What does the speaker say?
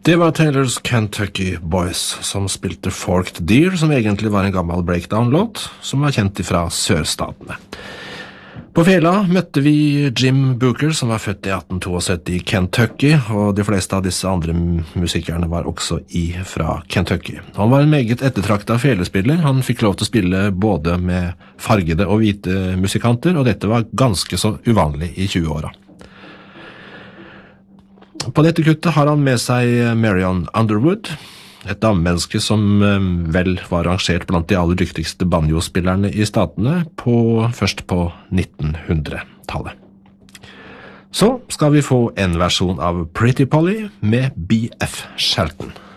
Det var Taylors Kentucky Boys som spilte Forked Deer, som egentlig var en gammel breakdown-låt, som var kjent fra sørstatene. På fela møtte vi Jim Booker, som var født i 1872 i Kentucky, og de fleste av disse andre musikerne var også fra Kentucky. Han var en meget ettertraktet felespiller. Han fikk lov til å spille både med fargede og hvite musikanter, og dette var ganske så uvanlig i 20-åra. På dette kuttet har han med seg Marion Underwood, et damemenneske som vel var rangert blant de aller dyktigste banjospillerne i statene først på 1900-tallet. Så skal vi få en versjon av Pretty Polly med B.F. Shelton.